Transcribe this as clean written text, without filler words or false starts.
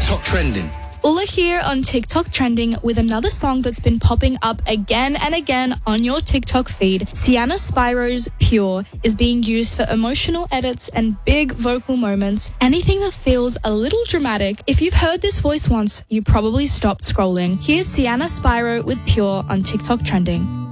TikTok trending. Ula here on TikTok trending with another song that's been popping up again and again on your TikTok feed. Sienna Spiro's Pure is being used for emotional edits and big vocal moments. Anything that feels a little dramatic. If you've heard this voice once, you probably stopped scrolling. Here's Sienna Spiro with Pure on TikTok trending.